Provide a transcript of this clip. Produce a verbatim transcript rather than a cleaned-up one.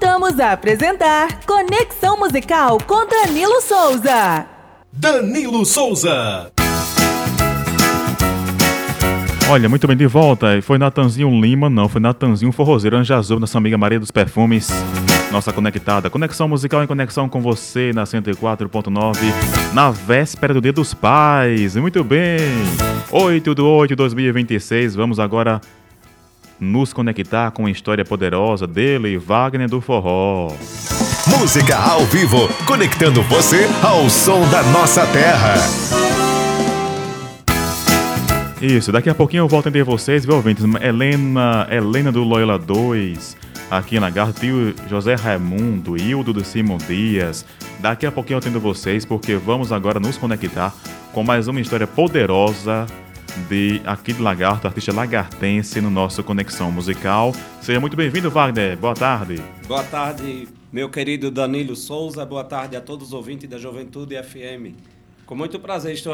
Voltamos a apresentar Conexão Musical com Danilo Souza. Danilo Souza. Olha, muito bem, de volta. Foi Natanzinho Lima, não, foi Natanzinho Forrozeiro, Anja Azul, nossa amiga Maria dos Perfumes. Nossa conectada. Conexão musical em conexão com você na cento e quatro ponto nove, na véspera do Dia dos Pais. Muito bem. oito de oito de dois mil e vinte e seis. Vamos agora nos conectar com a história poderosa dele, Wagner do Forró. Música ao vivo, conectando você ao som da nossa terra. Isso, daqui a pouquinho eu volto a ter vocês, viu, ouvintes? Helena, Helena do Loyola dois, aqui na Garra, tio José Raimundo, Hildo do Simão Dias. Daqui a pouquinho eu atendo vocês, porque vamos agora nos conectar com mais uma história poderosa de aqui de Lagarto, artista lagartense no nosso Conexão Musical. Seja muito bem-vindo, Wagner. Boa tarde. Boa tarde, meu querido Danilo Souza. Boa tarde a todos os ouvintes da Juventude F M. Com muito prazer estou